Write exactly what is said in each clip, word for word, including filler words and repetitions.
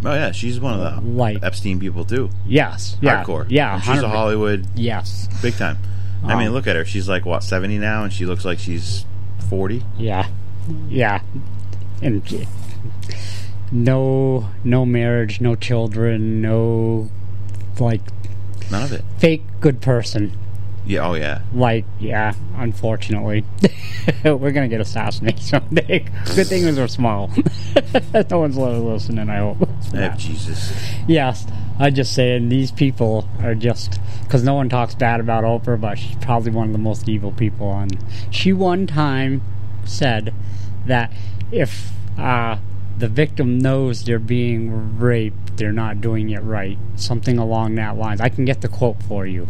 Oh yeah, she's one of the like Epstein people too. Yes, yeah, hardcore. Yeah, and she's a Hollywood. Yes, big time. I um, mean, look at her. She's like what seventy now, and she looks like she's forty. Yeah, yeah, and no, no marriage, no children, no like none of it. Fake good person. Yeah. Oh yeah. Like yeah. Unfortunately, we're gonna get assassinated someday. Good thing is we're small. No one's listening. I hope. Oh, Jesus. Yes, I'm just saying these people are just because no one talks bad about Oprah, but she's probably one of the most evil people on. She one time said that if uh, the victim knows they're being raped, they're not doing it right. Something along that lines. I can get the quote for you.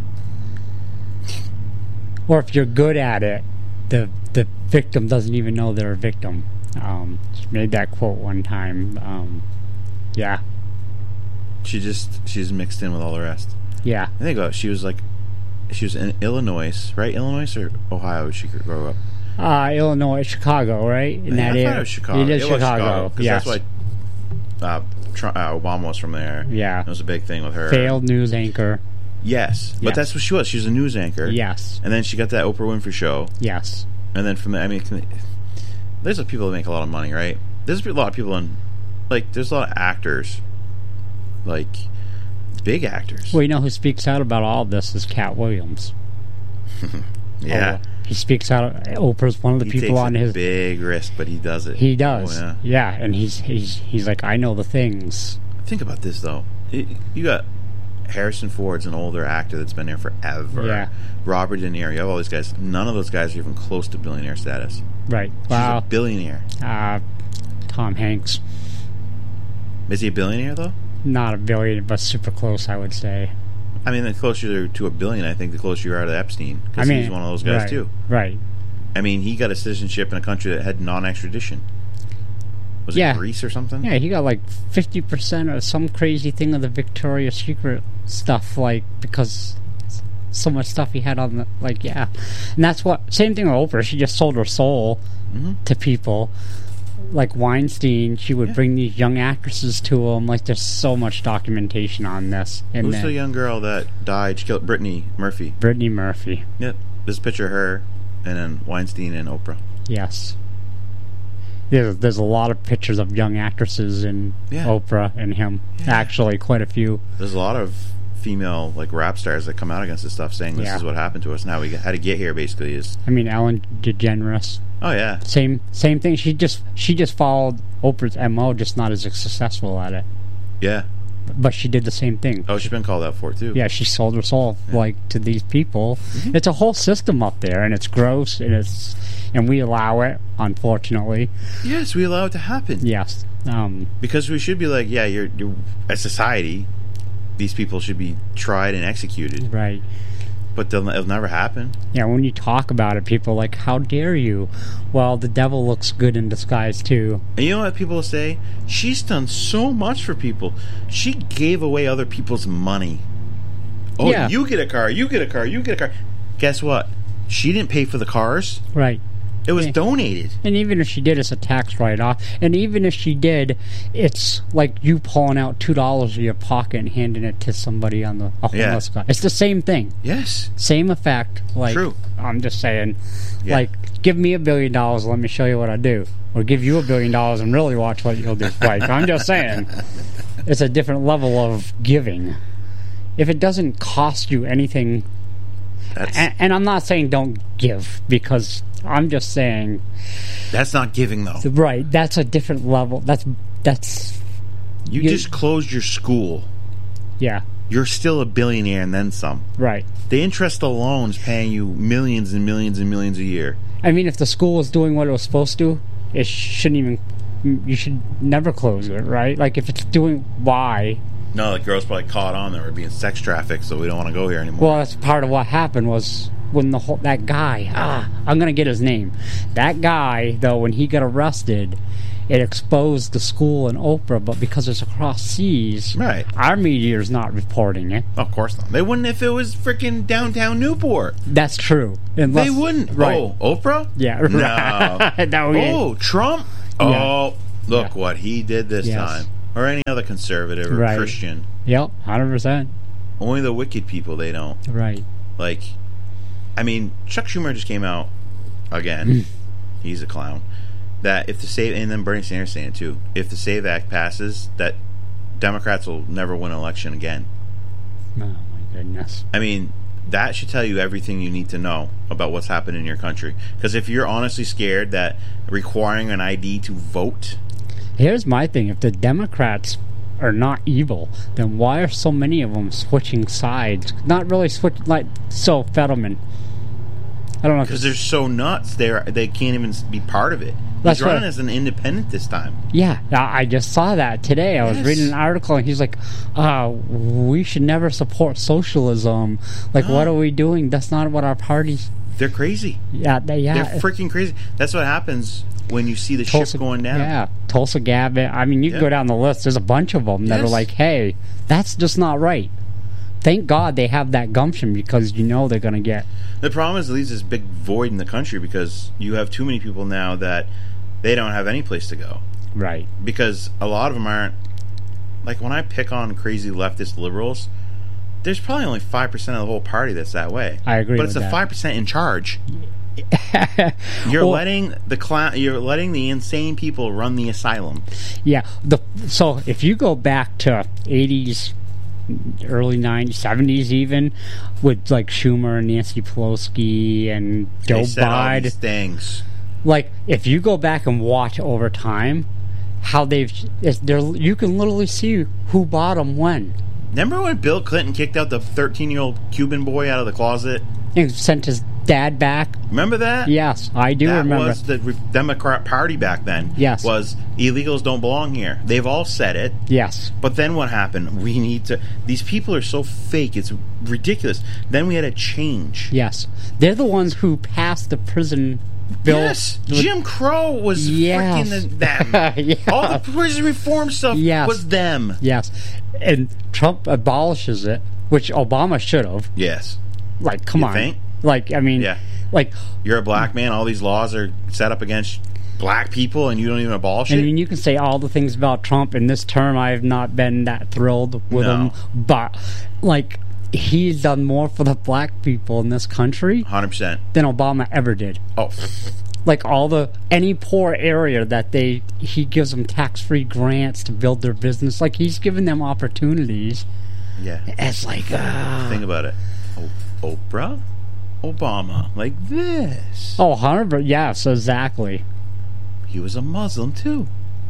Or if you're good at it, the the victim doesn't even know they're a victim. Um, she made that quote one time. Um, yeah. She just she's mixed in with all the rest. Yeah. I think about it, she was like she was in Illinois, right? Illinois or Ohio? She grew up. Uh, Illinois, Chicago, right? In yeah, that I area. thought it was Chicago. It is it Chicago. Because yes. that's why uh, Trump, uh, Obama was from there. Yeah. It was a big thing with her. Failed news anchor. Yes, but yes. that's what she was. She was a news anchor. Yes. And then she got that Oprah Winfrey show. Yes. And then from there, I mean, can, there's a people that make a lot of money, right? There's a lot of people in, like, there's a lot of actors, like, big actors. Well, you know who speaks out about all of this is Cat Williams. Yeah. Oh, he speaks out. Oprah's one of the he people takes on a his big risk, but he does it. He does. Oh, yeah. yeah, and he's he's he's like, I know the things. Think about this though. It, you got Harrison Ford's an older actor that's been there forever. Yeah. Robert De Niro. You have all these guys. None of those guys are even close to billionaire status. Right. She's Wow. a billionaire. Uh, Tom Hanks. Is he a billionaire though? Not a billion, but super close, I would say. I mean, the closer to a billion, I think, the closer you are to Epstein. Because I mean, he's one of those guys right, too. Right. I mean, he got a citizenship in a country that had non-extradition. Was Yeah. it Greece or something? Yeah, he got like fifty percent or some crazy thing of the Victoria's Secret stuff, like, because so much stuff he had on the, like, yeah. And that's what, same thing with Oprah, she just sold her soul mm-hmm. to people. Like Weinstein, she would yeah. bring these young actresses to him. Like, there's so much documentation on this. And Who's then, the young girl that died? She killed Brittany Murphy. Brittany Murphy. Yep. There's a picture of her, and then Weinstein and Oprah. Yes. There's, there's a lot of pictures of young actresses and yeah. Oprah and him. Yeah. Actually, quite a few. There's a lot of female like rap stars that come out against this stuff, saying this yeah. is what happened to us and how we got, how to get here. Basically, is I mean, Ellen DeGeneres. Oh yeah, same same thing. She just she just followed Oprah's M O, just not as successful at it. Yeah, but she did the same thing. Oh, she's been called out for it too. Yeah, she sold her soul yeah. like to these people. Mm-hmm. It's a whole system up there, and it's gross, and it's and we allow it, unfortunately. Yes, we allow it to happen. Yes, um, because we should be like, yeah, you're, you're as society, these people should be tried and executed. Right. But they'll, it'll never happen. Yeah, when you talk about it, people are like, how dare you? Well, the devil looks good in disguise, too. And you know what people say? She's done so much for people. She gave away other people's money. Oh, yeah. You get a car, you get a car, you get a car. Guess what? She didn't pay for the cars. Right. It was yeah. donated. And even if she did, it's a tax write-off. And even if she did, it's like you pulling out two dollars of your pocket and handing it to somebody on the a homeless yeah. guy. It's the same thing. Yes. Same effect. Like, True. I'm just saying, yeah. like, give me a billion dollars, let me show you what I do. Or give you a billion dollars and really watch what you'll do. Like, I'm just saying, it's a different level of giving. If it doesn't cost you anything... And, and I'm not saying don't give, because I'm just saying... That's not giving, though. Right, that's a different level. That's... that's. You, you just closed your school. Yeah. You're still a billionaire and then some. Right. The interest alone is paying you millions and millions and millions a year. I mean, if the school is doing what it was supposed to, it shouldn't even... You should never close it, right? Like, if it's doing... Why... No, the girls probably caught on that we're being sex trafficked, so we don't want to go here anymore. Well, that's part of what happened was when the whole that guy. Ah, I'm gonna get his name. That guy, though, when he got arrested, it exposed the school and Oprah. But because it's across seas, right? Our media is not reporting it. Of course not. They wouldn't if it was freaking downtown Newport. That's true. Unless, they wouldn't. Right. Oh, Oprah? Yeah. No. no oh, Trump? Yeah. Oh, look yeah. what he did this yes. time. or any other conservative or right. Christian. Yep, one hundred percent. Only the wicked people they don't. Right. Like, I mean, Chuck Schumer just came out again. He's a clown. That if the SAVE, and then Bernie Sanders saying it too, if the SAVE Act passes, that Democrats will never win an election again. Oh my goodness. I mean, that should tell you everything you need to know about what's happening in your country. Because if you're honestly scared that requiring an I D to vote... Here's my thing. If the Democrats are not evil, then why are so many of them switching sides? Not really switch... Like, so, Fetterman. I don't know. Because they're so nuts, they they can't even be part of it. That's He's running right. as an independent this time. Yeah, I just saw that today. I yes. was reading an article, and he's like, uh, we should never support socialism. Like, no. What are we doing? That's not what our party's... They're crazy. Yeah, they, yeah. They're freaking crazy. That's what happens when you see the Tulsa, ship going down. Yeah, Tulsa Gabbard. I mean, you can yeah. go down the list. There's a bunch of them that yes. are like, hey, that's just not right. Thank God they have that gumption, because you know they're going to get... The problem is it leaves this big void in the country because you have too many people now that they don't have any place to go. Right. Because a lot of them aren't... Like, when I pick on crazy leftist liberals, there's probably only five percent of the whole party that's that way. I agree But with it's that. the five percent in charge. You're well, letting the cl- you're letting the insane people run the asylum. Yeah. The So, if you go back to eighties... early nineties, seventies even, with like Schumer and Nancy Pelosi and Joe they said all Biden. these things. Like, if you go back and watch over time, how they've, there, you can literally see who bought them when. Remember when Bill Clinton kicked out the thirteen-year-old Cuban boy out of the closet? And sent his dad back? Remember that? Yes, I do that remember. That was the Re- Democrat Party back then. Yes. Was illegals don't belong here. They've all said it. Yes. But then what happened? We need to... These people are so fake. It's ridiculous. Then we had to change. Yes. They're the ones who passed the prison bill. Yes. Jim Crow was yes. freaking them. yeah. All the prison reform stuff yes. was them. Yes. And Trump abolishes it, which Obama should have. Yes. Like, come you on. Think? Like, I mean, yeah. like... You're a black man, all these laws are set up against black people, and you don't even abolish I it? mean, you can say all the things about Trump. In this term, I have not been that thrilled with no. him. But, like, he's done more for the black people in this country... one hundred percent. ...than Obama ever did. Oh. Like, all the... Any poor area that they... He gives them tax-free grants to build their business. Like, he's giving them opportunities. Yeah. It's like... Uh, Think about it. O- Oprah? Obama, like this. Oh, one hundred yes, exactly. He was a Muslim too.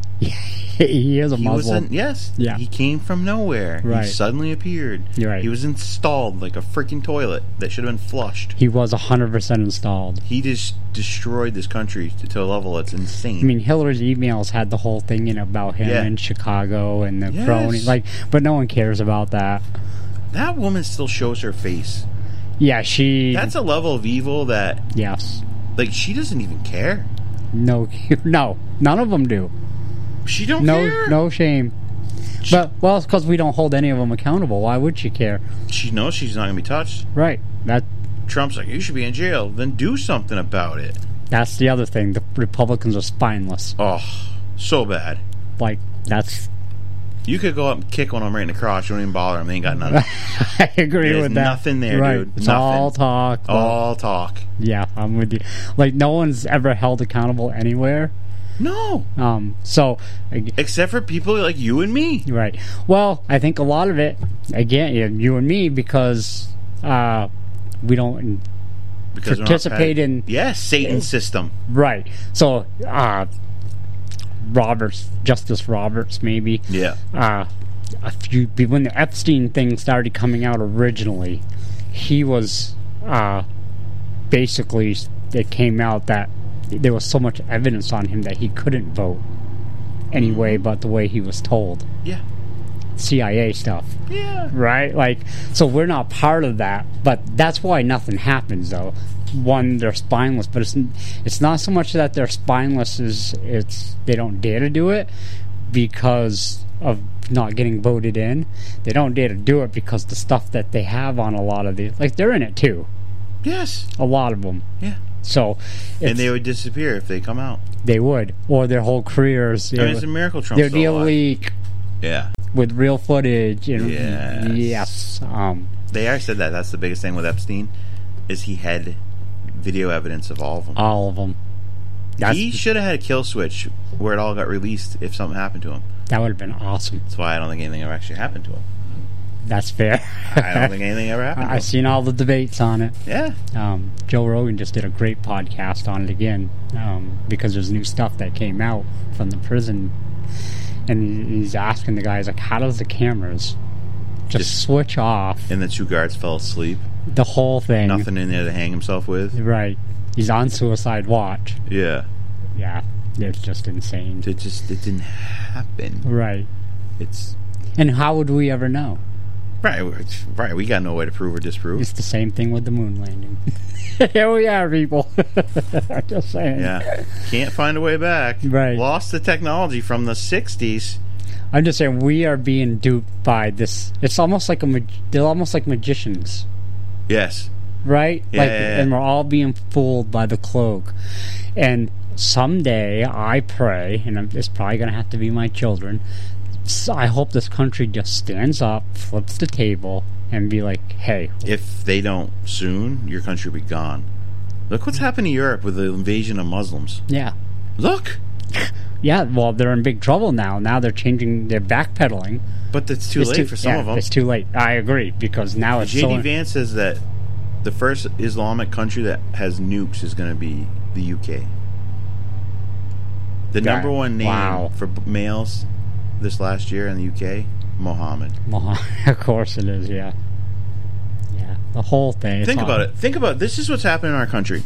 He is a he Muslim. Was a, yes. Yeah. He came from nowhere. Right. He suddenly appeared. You're right. He was installed like a freaking toilet that should have been flushed. He was one hundred percent installed. He just destroyed this country to, to a level that's insane. I mean, Hillary's emails had the whole thing in about him yeah. in Chicago and the yes. crony. Like, but no one cares about that. That woman still shows her face. Yeah, she... That's a level of evil that... Yes. Like, she doesn't even care. No, no. None of them do. She don't no, care? No shame. She, but, well, it's because we don't hold any of them accountable. Why would she care? She knows she's not going to be touched. Right. That. Trump's like, you should be in jail. Then do something about it. That's the other thing. The Republicans are spineless. Oh, so bad. Like, that's... You could go up and kick one of them right in the crotch. You don't even bother them. They ain't got nothing. I agree There's with that. nothing there, right. dude. It's nothing. all talk. All talk. Yeah, I'm with you. Like, no one's ever held accountable anywhere. No. Um. So, except for people like you and me. Right. Well, I think a lot of it, again, you and me, because uh, we don't because participate had, in... Yes, Satan's system. Right. So, uh... Roberts, Justice Roberts, maybe. Yeah. Uh, a few when the Epstein thing started coming out originally, he was uh, basically it came out that there was so much evidence on him that he couldn't vote anyway, but the way he was told. Yeah. C I A stuff. Yeah. Right? Like, so we're not part of that, but that's why nothing happens, though. One, they're spineless, but it's it's not so much that they're spineless as it's they don't dare to do it because of not getting voted in. They don't dare to do it because the stuff that they have on a lot of these, like, they're in it too. Yes. A lot of them. Yeah. So, and they would disappear if they come out. They would, or their whole careers. I mean, it's a miracle Trump's They'd still be alive. able Yeah. With real footage. And, yes. Yes. Um, they already said that. That's the biggest thing with Epstein, is he had video evidence of all of them. All of them. That's, he should have had a kill switch where it all got released if something happened to him. That would have been awesome. That's why I don't think anything ever actually happened to him. That's fair. I don't think anything ever happened to him. I've seen all the debates on it. Yeah. Um, Joe Rogan just did a great podcast on it again, um, because there's new stuff that came out from the prison, and he's asking the guys, like, how does the cameras just, just switch off? And the two guards fell asleep. The whole thing. Nothing in there to hang himself with. Right. He's on suicide watch. Yeah. Yeah. It's just insane. It just it didn't happen. Right. It's and how would we ever know? Right, right. We got no way to prove or disprove. It's the same thing with the moon landing. Here we are, people. I'm just saying. Yeah, can't find a way back. Right. Lost the technology from the sixties. I'm just saying we are being duped by this. It's almost like a. Mag- they're almost like magicians. Yes. Right. Yeah, like, yeah, yeah. And we're all being fooled by the cloak. And someday, I pray, and it's probably going to have to be my children. So I hope this country just stands up, flips the table, and be like, hey. If they don't soon, your country will be gone. Look what's happened to Europe with the invasion of Muslims. Yeah. Look! Yeah, well, they're in big trouble now. Now they're changing, they're backpedaling. But it's too it's late too, for some yeah, of them. It's too late. I agree, because now it's J D so... Vance says that the first Islamic country that has nukes is going to be the U K. The God, number one name wow. for males this last year in the U K, Mohammed. Mohammed. Of course it is, yeah. Yeah, the whole thing. Think all, about it. Think about it. This is what's happening in our country.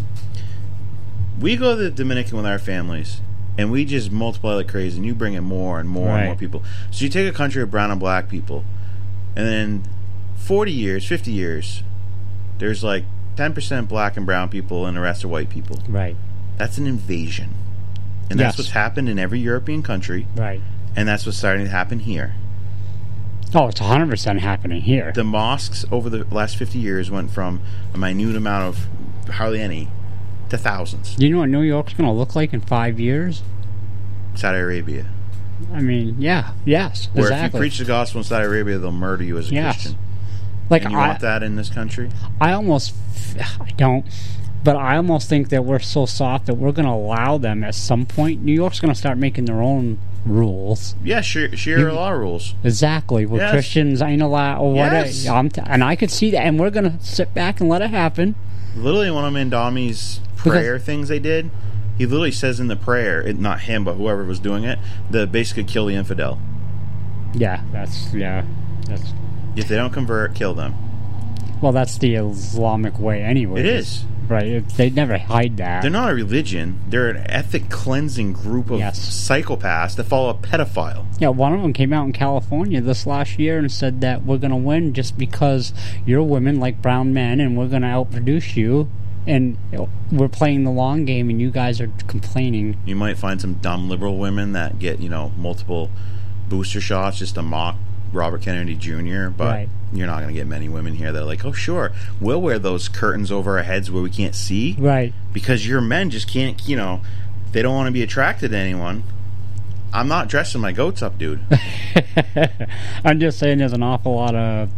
We go to the Dominican with our families, and we just multiply like crazy, and you bring in more and more right. and more people. So you take a country of brown and black people, and then forty years, fifty years, there's like ten percent black and brown people, and the rest are white people. Right. That's an invasion. And that's yes. what's happened in every European country. Right. And that's what's starting to happen here. Oh, it's one hundred percent happening here. The mosques over the last fifty years went from a minute amount of hardly any to thousands. Do you know what New York's going to look like in five years? Saudi Arabia. I mean, yeah, yes, Where exactly. if you preach the gospel in Saudi Arabia, they'll murder you as a yes. Christian. Like, and you I, want that in this country? I almost... I don't... But I almost think that we're so soft that we're going to allow them at some point. New York's going to start making their own rules. Yeah, Sharia, Sharia law rules. Exactly. With yes. Christians ain't allowed. Or what yes. I, I'm t- and I could see that. And we're going to sit back and let it happen. Literally, one of Mandami's prayer because, things they did, he literally says in the prayer, it, not him, but whoever was doing it, that basically kill the infidel. Yeah, that's... Yeah, that's... If they don't convert, kill them. Well, that's the Islamic way anyway. It is. Right. It, they never hide that. They're not a religion. They're an ethic cleansing group of yes. psychopaths that follow a pedophile. Yeah, one of them came out in California this last year and said that we're going to win just because you're women like brown men and we're going to outproduce you. And we're playing the long game and you guys are complaining. You might find some dumb liberal women that get, you know, multiple booster shots just to mock Robert Kennedy Junior But right. you're not going to get many women here that are like, oh, sure, we'll wear those curtains over our heads where we can't see. Right. Because your men just can't, you know, they don't want to be attracted to anyone. I'm not dressing my goats up, dude. I'm just saying there's an awful lot of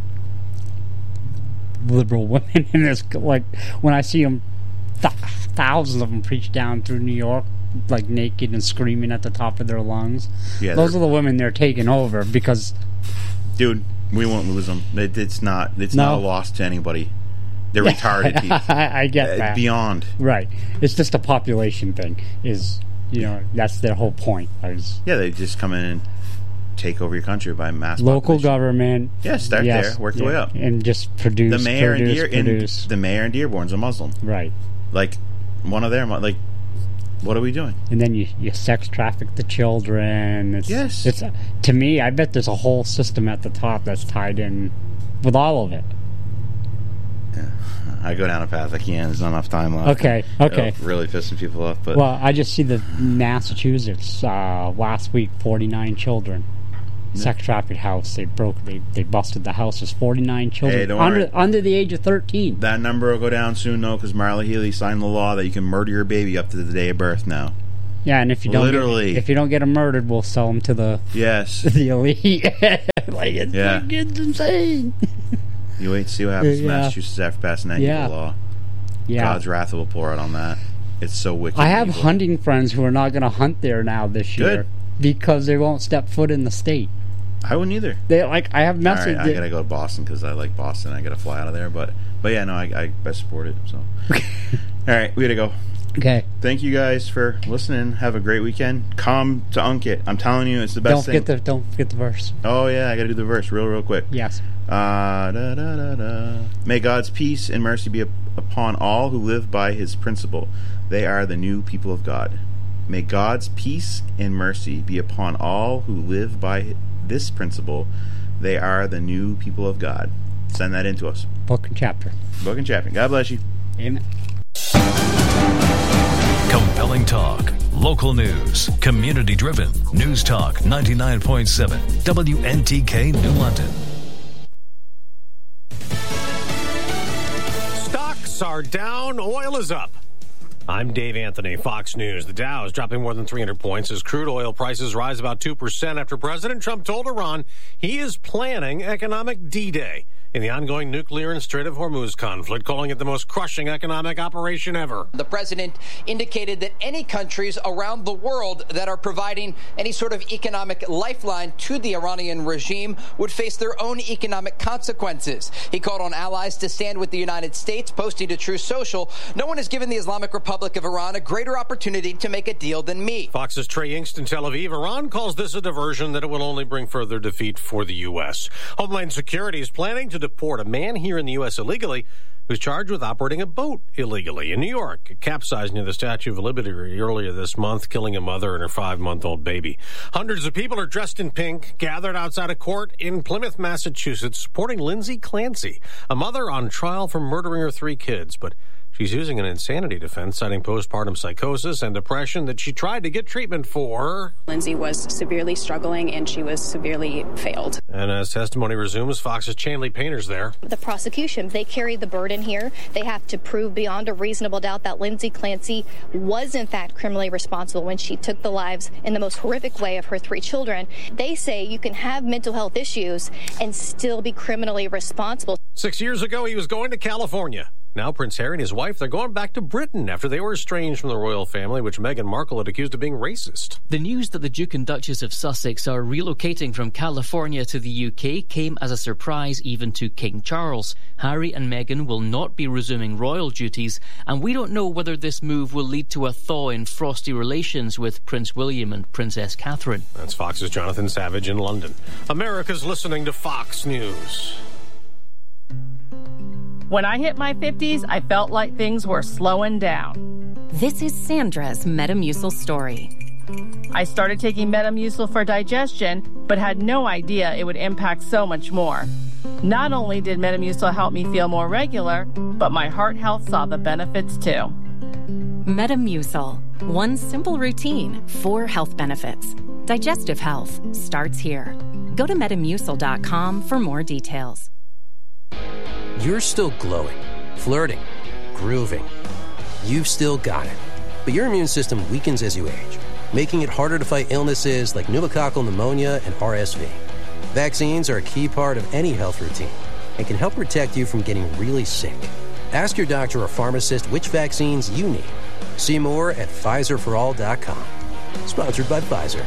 liberal women in this. Like, when I see them, th- thousands of them preach down through New York, like naked and screaming at the top of their lungs. Yeah, those are the women they're taking over because... Dude, we won't lose them. It, it's not. It's no. not a loss to anybody. They're retarded people. I, I get that. Uh, beyond. Right. It's just a population thing. Is you know that's their whole point. Was, yeah, they just come in and take over your country by mass. Local population. government. Yeah, start yes, there, work yeah, the way up, and just produce. The mayor produce, in Dear, produce. In, the mayor in Dearborn's a Muslim. Right. Like one of their like. What are we doing? And then you, you sex traffic the children. It's, yes. It's to me, I bet there's a whole system at the top that's tied in with all of it. Yeah. I go down a path I can't. There's not enough time left. Okay, okay. It'll really pissing people off. But well, I just see the Massachusetts uh, last week, forty-nine children. Yeah. Sex trafficked house. They broke. They, they busted the house. There's forty-nine children hey, don't under worry. under the age of thirteen. That number will go down soon, though, because Marla Healy signed the law that you can murder your baby up to the day of birth now. Yeah, and if you don't Literally. Get, if you don't get them murdered, we'll sell them to the yes the elite. Like it's, yeah. like, it's insane. You wait to see what happens yeah. in Massachusetts after passing that yeah. evil law. Yeah. God's wrath will pour out on that. It's so wicked. I have evil. hunting friends who are not going to hunt there now this Good. year because they won't step foot in the state. I wouldn't either. They like I have messages. All right, I gotta go to Boston because I like Boston. I gotta fly out of there, but but yeah, no, I, I best support it. So, all right, we gotta go. Okay. Thank you guys for listening. Have a great weekend. Come to Unkit. I'm telling you, it's the best don't thing. Forget the, don't forget the verse. Oh, yeah, I got to do the verse real, real quick. Yes. Uh, da, da, da, da. May God's peace and mercy be upon all who live by his principle. They are the new people of God. May God's peace and mercy be upon all who live by this principle. They are the new people of God. Send that in to us. Book and chapter. Book and chapter. God bless you. Amen. Compelling talk, local news, community driven. News Talk ninety-nine point seven W N T K New London. Stocks are down, oil is up. I'm Dave Anthony, Fox News. The Dow is dropping more than three hundred points as crude oil prices rise about two percent after President Trump told Iran he is planning economic D-Day in the ongoing nuclear and Strait of Hormuz conflict, calling it the most crushing economic operation ever. The president indicated that any countries around the world that are providing any sort of economic lifeline to the Iranian regime would face their own economic consequences. He called on allies to stand with the United States, posting to Truth Social, "No one has given the Islamic Republic of Iran a greater opportunity to make a deal than me." Fox's Trey Yingst in Tel Aviv. Iran calls this a diversion that it will only bring further defeat for the U S. Homeland Security is planning to deport a man here in the U S illegally who's charged with operating a boat illegally in New York. It capsized near the Statue of Liberty earlier this month, killing a mother and her five-month-old baby. Hundreds of people are dressed in pink, gathered outside a court in Plymouth, Massachusetts, supporting Lindsay Clancy, a mother on trial for murdering her three kids. But she's using an insanity defense, citing postpartum psychosis and depression that she tried to get treatment for. Lindsay was severely struggling and she was severely failed. And as testimony resumes, Fox's Chanley Painter's there. The prosecution, they carry the burden here. They have to prove beyond a reasonable doubt that Lindsay Clancy was in fact criminally responsible when she took the lives in the most horrific way of her three children. They say you can have mental health issues and still be criminally responsible. Six years ago, he was going to California. Now Prince Harry and his wife, they're going back to Britain after they were estranged from the royal family, which Meghan Markle had accused of being racist. The news that the Duke and Duchess of Sussex are relocating from California to the U K came as a surprise even to King Charles. Harry and Meghan will not be resuming royal duties, and we don't know whether this move will lead to a thaw in frosty relations with Prince William and Princess Catherine. That's Fox's Jonathan Savage in London. America's listening to Fox News. When I hit my fifties, I felt like things were slowing down. This is Sandra's Metamucil story. I started taking Metamucil for digestion, but had no idea it would impact so much more. Not only did Metamucil help me feel more regular, but my heart health saw the benefits too. Metamucil. One simple routine, four health benefits. Digestive health starts here. Go to metamucil dot com for more details. You're still glowing, flirting, grooving. You've still got it. But your immune system weakens as you age, making it harder to fight illnesses like pneumococcal pneumonia and R S V. Vaccines are a key part of any health routine and can help protect you from getting really sick. Ask your doctor or pharmacist which vaccines you need. See more at Pfizer for all dot com. Sponsored by Pfizer.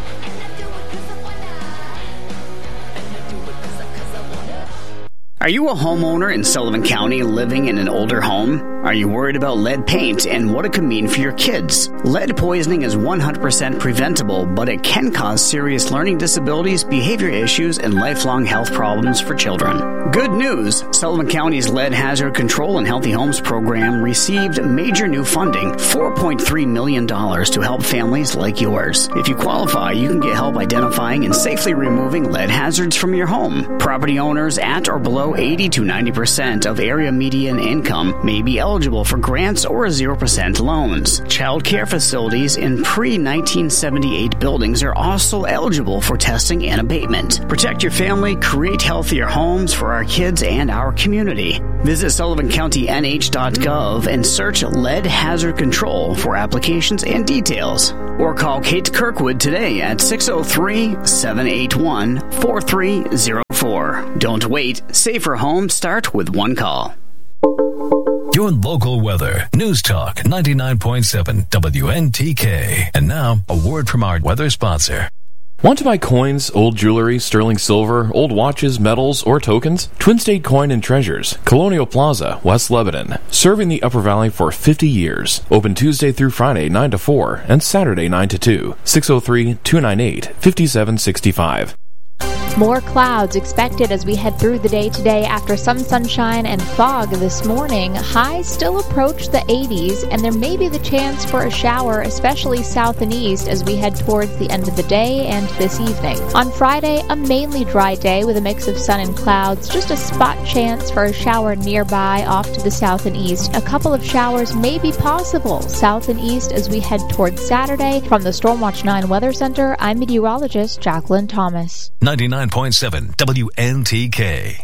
Are you a homeowner in Sullivan County living in an older home? Are you worried about lead paint and what it could mean for your kids? Lead poisoning is one hundred percent preventable, but it can cause serious learning disabilities, behavior issues, and lifelong health problems for children. Good news! Sullivan County's Lead Hazard Control and Healthy Homes program received major new funding, four point three million dollars, to help families like yours. If you qualify, you can get help identifying and safely removing lead hazards from your home. Property owners at or below eighty to ninety percent of area median income may be eligible for grants or zero percent loans. Child care facilities in pre nineteen seventy-eight buildings are also eligible for testing and abatement. Protect your family, create healthier homes for our kids and our community. Visit sullivan county n h dot gov and search Lead Hazard Control for applications and details. Or call Kate Kirkwood today at six oh three, seven eight one, four three oh four. Don't wait. Safer homes start with one call. Your local weather. News Talk ninety-nine point seven W N T K. And now, a word from our weather sponsor. Want to buy coins, old jewelry, sterling silver, old watches, medals, or tokens? Twin State Coin and Treasures, Colonial Plaza, West Lebanon. Serving the Upper Valley for fifty years. Open Tuesday through Friday, nine to four, and Saturday, nine to two. six oh three, two nine eight, five seven six five. More clouds expected as we head through the day today after some sunshine and fog this morning. Highs still approach the eighties, and there may be the chance for a shower, especially south and east, as we head towards the end of the day and this evening. On Friday, a mainly dry day with a mix of sun and clouds. Just a spot chance for a shower nearby off to the south and east. A couple of showers may be possible south and east as we head towards Saturday. From the Stormwatch nine Weather Center, I'm meteorologist Jacqueline Thomas. ninety-nine point seven W N T K.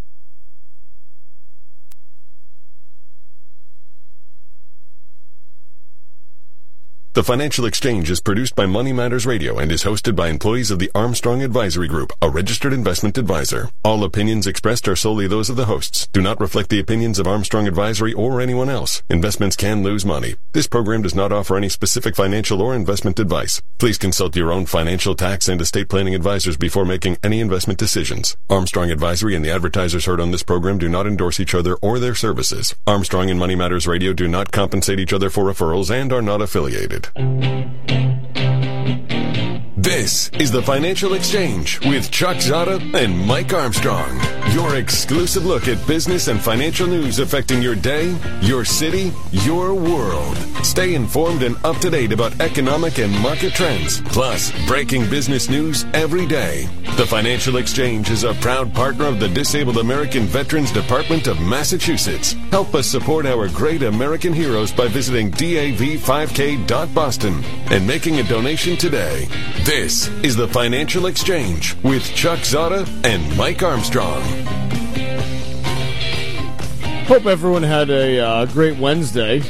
The Financial Exchange is produced by Money Matters Radio and is hosted by employees of the Armstrong Advisory Group, a registered investment advisor. All opinions expressed are solely those of the hosts, do not reflect the opinions of Armstrong Advisory or anyone else. Investments can lose money. This program does not offer any specific financial or investment advice. Please consult your own financial, tax, and estate planning advisors before making any investment decisions. Armstrong Advisory and the advertisers heard on this program do not endorse each other or their services. Armstrong and Money Matters Radio do not compensate each other for referrals and are not affiliated. This is the Financial Exchange with Chuck Zada and Mike Armstrong. Your exclusive look at business and financial news affecting your day, your city, your world. Stay informed and up to date about economic and market trends, plus breaking business news every day. The Financial Exchange is a proud partner of the Disabled American Veterans Department of Massachusetts. Help us support our great American heroes by visiting D A V five K dot Boston and making a donation today. This is the Financial Exchange with Chuck Zada and Mike Armstrong. Hope everyone had a uh, great Wednesday.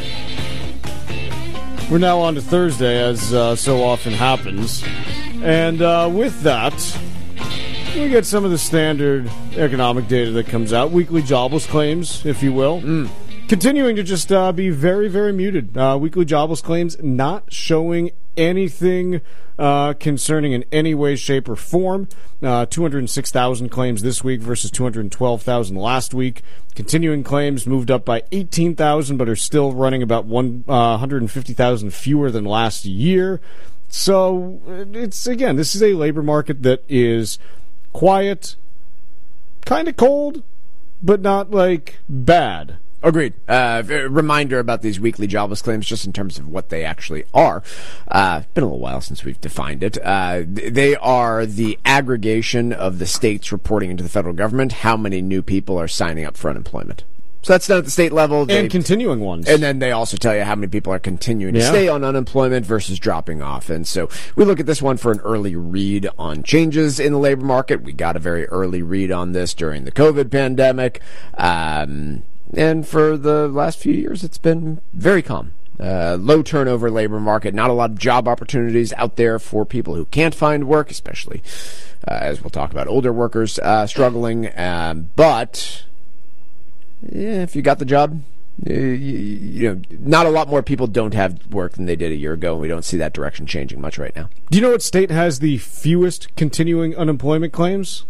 We're now on to Thursday, as uh, so often happens. And uh, with that, we get some of the standard economic data that comes out. Weekly jobless claims, if you will. Mm. Continuing to just uh, be very, very muted. Uh, weekly jobless claims not showing anything uh, concerning in any way, shape, or form. Uh, two hundred six thousand claims this week versus two hundred twelve thousand last week. Continuing claims moved up by eighteen thousand, but are still running about one hundred fifty thousand fewer than last year. So, it's, again, this is a labor market that is quiet, kind of cold, but not, like, bad. Agreed. Uh, reminder about these weekly jobless claims, just in terms of what they actually are. Uh, been a little while since we've defined it. Uh, they are the aggregation of the states reporting into the federal government how many new people are signing up for unemployment. So that's done at the state level. They, and continuing ones. And then they also tell you how many people are continuing to yeah. stay on unemployment versus dropping off. And so we look at this one for an early read on changes in the labor market. We got a very early read on this during the COVID pandemic. Um... And for the last few years, it's been very calm. Uh, low turnover labor market, not a lot of job opportunities out there for people who can't find work, especially, uh, as we'll talk about, older workers uh, struggling. Um, but, yeah, if you got the job, you, you know, not a lot more people don't have work than they did a year ago, and we don't see that direction changing much right now. Do you know what state has the fewest continuing unemployment claims?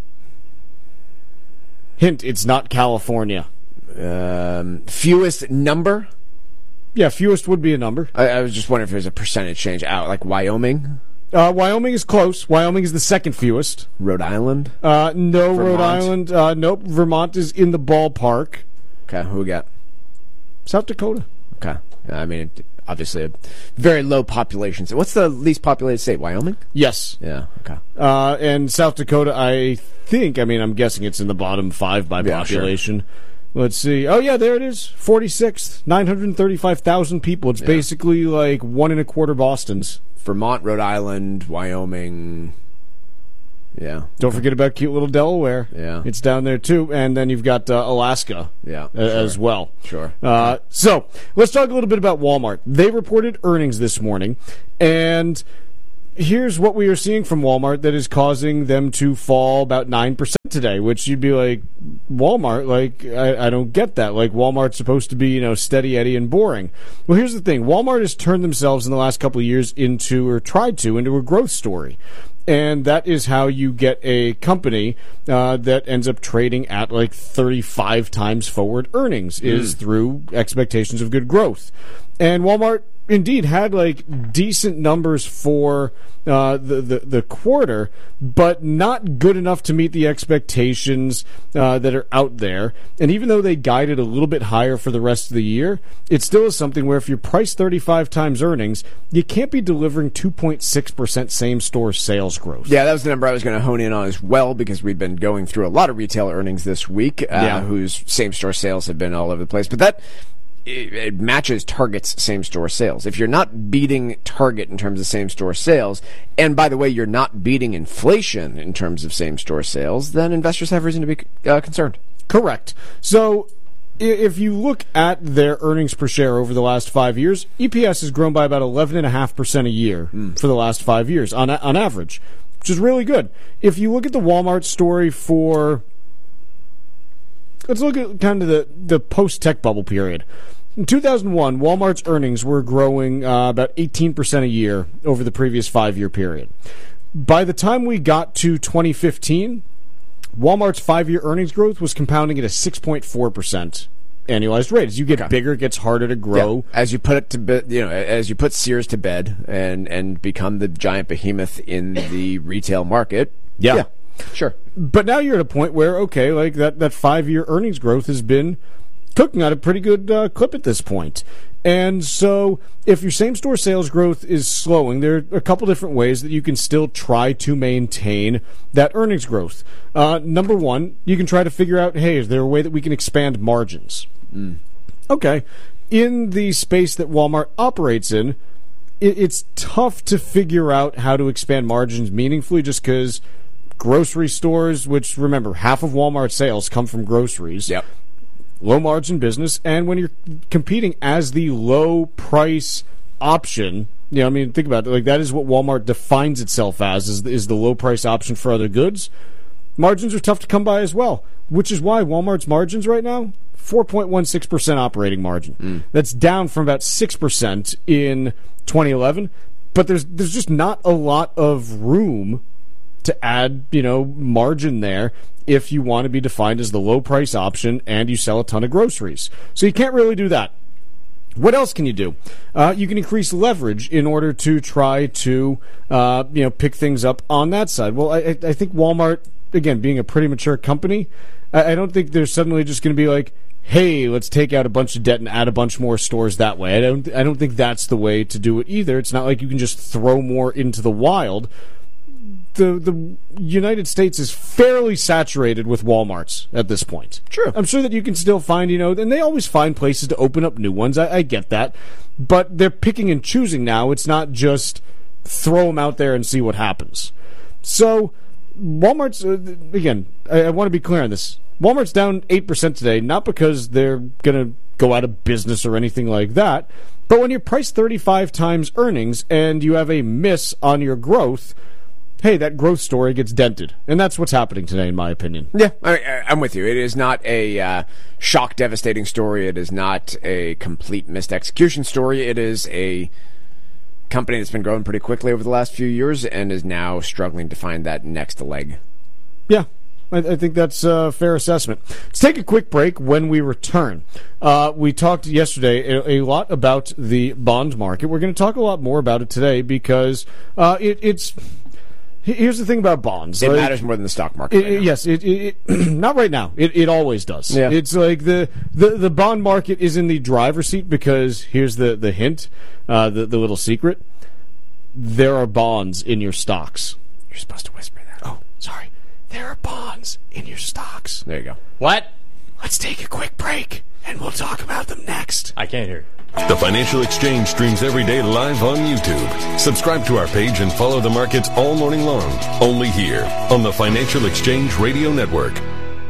Hint, it's not California. Um, fewest number? Yeah, fewest would be a number. I, I was just wondering if there's a percentage change out, like Wyoming? Uh, Wyoming is close. Wyoming is the second fewest. Rhode Island? Uh, no, Vermont. Rhode Island. Uh, nope, Vermont is in the ballpark. Okay, who we got? South Dakota. Okay. I mean, obviously a very low population. So what's the least populated state? Wyoming? Yes. Yeah, okay. Uh, and South Dakota, I think, I mean, I'm guessing it's in the bottom five by yeah, population. Sure. Let's see. Oh, yeah, there it is. forty-sixth. nine hundred thirty-five thousand people. It's yeah. basically like one and a quarter Bostons. Vermont, Rhode Island, Wyoming. Yeah. Don't forget about cute little Delaware. Yeah. It's down there, too. And then you've got uh, Alaska yeah, uh, sure. as well. Sure. Uh, so let's talk a little bit about Walmart. They reported earnings this morning, and here's what we are seeing from Walmart that is causing them to fall about nine percent today, which you'd be like, Walmart, like, I, I don't get that. Like, Walmart's supposed to be, you know, steady Eddie and boring. Well, here's the thing. Walmart has turned themselves in the last couple of years into, or tried to, into a growth story. And that is how you get a company uh, that ends up trading at like thirty-five times forward earnings, mm. is through expectations of good growth. And Walmart indeed had like decent numbers for uh, the, the the quarter, but not good enough to meet the expectations uh, that are out there. And even though they guided a little bit higher for the rest of the year, it still is something where if you're priced thirty-five times earnings, you can't be delivering two point six percent same-store sales growth. Yeah, that was the number I was going to hone in on as well, because we've been going through a lot of retail earnings this week, uh, yeah. whose same-store sales have been all over the place. But that it, it matches Target's same-store sales. If you're not beating Target in terms of same-store sales, and by the way, you're not beating inflation in terms of same-store sales, then investors have reason to be uh, concerned. Correct. So if you look at their earnings per share over the last five years, E P S has grown by about eleven point five percent a year mm. for the last five years on on average, which is really good. If you look at the Walmart story for, let's look at kind of the, the post-tech bubble period. In two thousand one, Walmart's earnings were growing uh, about eighteen percent a year over the previous five-year period. By the time we got to twenty fifteen, Walmart's five-year earnings growth was compounding at a six point four percent annualized rate. As you get okay. bigger, it gets harder to grow. Yeah. As you put it to bed, you know, as you put Sears to bed and and become the giant behemoth in the retail market. Yeah. yeah, sure. But now you're at a point where, okay, like that, that five-year earnings growth has been cooking at a pretty good uh, clip at this point. And so if your same-store sales growth is slowing, there are a couple different ways that you can still try to maintain that earnings growth. Uh, number one, you can try to figure out, hey, is there a way that we can expand margins? Mm. Okay. In the space that Walmart operates in, it, it's tough to figure out how to expand margins meaningfully just because grocery stores, which, remember, half of Walmart's sales come from groceries. Yep. Low margin business, and when you're competing as the low price option, you know, I mean, think about it, like that is what Walmart defines itself as, is, is the low price option for other goods. Margins are tough to come by as well, which is why Walmart's margins right now, four point one six percent operating margin. Mm. That's down from about six percent in twenty eleven, but there's there's just not a lot of room to add, you know, margin there if you want to be defined as the low price option and you sell a ton of groceries. So you can't really do that. What else can you do? Uh, you can increase leverage in order to try to, uh, you know, pick things up on that side. Well, I, I think Walmart, again, being a pretty mature company, I, I don't think they're suddenly just going to be like, hey, let's take out a bunch of debt and add a bunch more stores that way. I don't, I don't think that's the way to do it either. It's not like you can just throw more into the wild. The the United States is fairly saturated with Walmarts at this point. True. I'm sure that you can still find, you know, and they always find places to open up new ones. I, I get that. But they're picking and choosing now. It's not just throw them out there and see what happens. So Walmart's, uh, again, I, I want to be clear on this. Walmart's down eight percent today, not because they're going to go out of business or anything like that, but when you're priced thirty-five times earnings and you have a miss on your growth, hey, that growth story gets dented. And that's what's happening today, in my opinion. Yeah, I, I'm with you. It is not a uh, shock, devastating story. It is not a complete missed execution story. It is a company that's been growing pretty quickly over the last few years and is now struggling to find that next leg. Yeah, I, I think that's a fair assessment. Let's take a quick break. When we return, uh, we talked yesterday a, a lot about the bond market. We're going to talk a lot more about it today because uh, it, it's... Here's the thing about bonds. It like, matters more than the stock market. It, right yes, it, it, it not right now. It, it always does. Yeah. It's like the, the, the bond market is in the driver's seat because here's the, the hint, uh, the, the little secret. There are bonds in your stocks. You're supposed to whisper that. Oh, sorry. There are bonds in your stocks. There you go. What? Let's take a quick break, and we'll talk about them next. I can't hear you. The Financial Exchange streams every day live on YouTube. Subscribe to our page and follow the markets all morning long. Only here on the Financial Exchange Radio Network.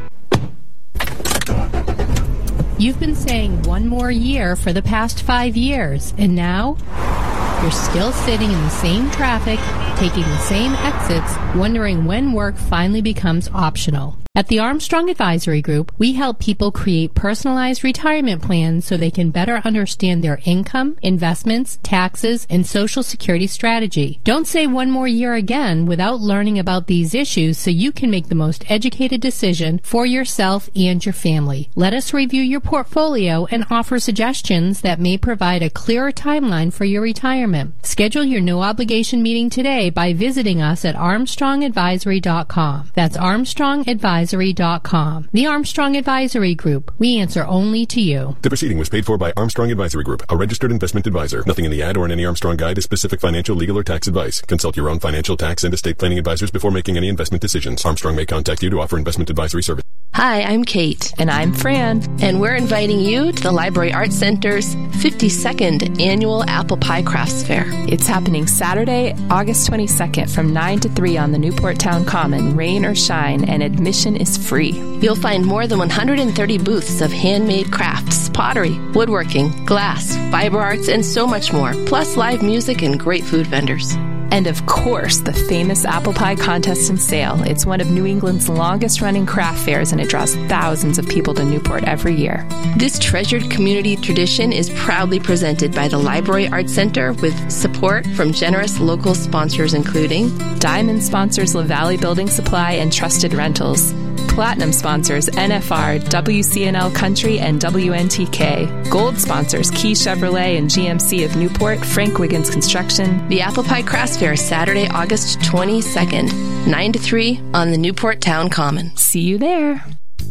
You've been saying one more year for the past five years, and now you're still sitting in the same traffic, taking the same exits, wondering when work finally becomes optional. At the Armstrong Advisory Group, we help people create personalized retirement plans so they can better understand their income, investments, taxes, and Social Security strategy. Don't say one more year again without learning about these issues so you can make the most educated decision for yourself and your family. Let us review your portfolio and offer suggestions that may provide a clearer timeline for your retirement. Schedule your no-obligation meeting today by visiting us at armstrong advisory dot com. That's Armstrong Advisory dot com. The Armstrong Advisory Group. We answer only to you. The proceeding was paid for by Armstrong Advisory Group, a registered investment advisor. Nothing in the ad or in any Armstrong guide is specific financial, legal, or tax advice. Consult your own financial, tax, and estate planning advisors before making any investment decisions. Armstrong may contact you to offer investment advisory service. Hi, I'm Kate. And I'm Fran. And we're inviting you to the Library Arts Center's fifty-second Annual Apple Pie Crafts Fair. It's happening Saturday, August twenty-second from nine to three on the Newport Town Common, rain or shine, and admission is free. You'll find more than one hundred thirty booths of handmade crafts, pottery, woodworking, glass, fiber arts, and so much more, plus live music and great food vendors. And of course, the famous apple pie contest and sale. It's one of New England's longest running craft fairs, and it draws thousands of people to Newport every year. This treasured community tradition is proudly presented by the Library Arts Center with support from generous local sponsors including Diamond sponsors La Valley Building Supply and Trusted Rentals. Platinum sponsors N F R, W C N L Country, and W N T K. Gold sponsors Key Chevrolet and G M C of Newport, Frank Wiggins Construction. The Apple Pie Crafts Fair, Saturday, August twenty-second, nine to three on the Newport Town Common. See you there.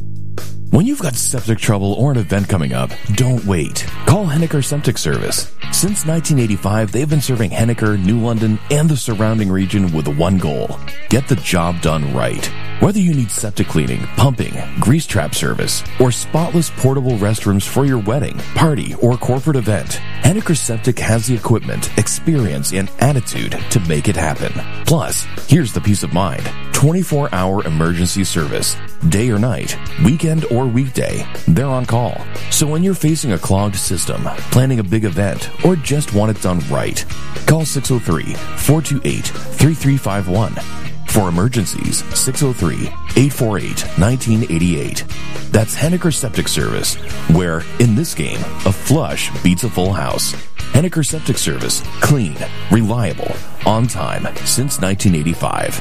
When you've got septic trouble or an event coming up, don't wait. Call Henniker Septic Service. Since nineteen eighty-five, they've been serving Henniker, New London, and the surrounding region with one goal: get the job done right. Whether you need septic cleaning, pumping, grease trap service, or spotless portable restrooms for your wedding, party, or corporate event, Henniker Septic has the equipment, experience, and attitude to make it happen. Plus, here's the peace of mind: twenty-four hour emergency service. Day or night, weekend or weekday, they're on call. So when you're facing a clogged system, planning a big event, or just want it done right, call six oh three, four two eight, three three five one. For emergencies, six oh three, eight four eight, one nine eight eight. That's Henniker Septic Service, where, in this game, a flush beats a full house. Henniker Septic Service. Clean, reliable, on time, since nineteen eighty-five.